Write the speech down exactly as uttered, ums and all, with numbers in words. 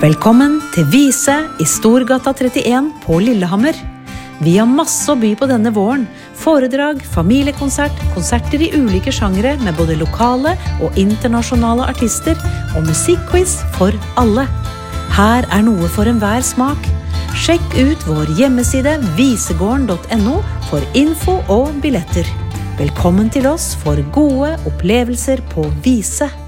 Velkommen til Vise i Storgata trettien på Lillehammer. Vi har masse å by på denne våren. Foredrag, familiekonsert, konserter i ulike sjangere med både lokale og internasjonale artister og musikkquiz for alle. Her er noe for enhver smak. Sjekk ut vår hjemmeside visegården punktum no for info og billetter. Velkommen til oss for gode opplevelser på Vise.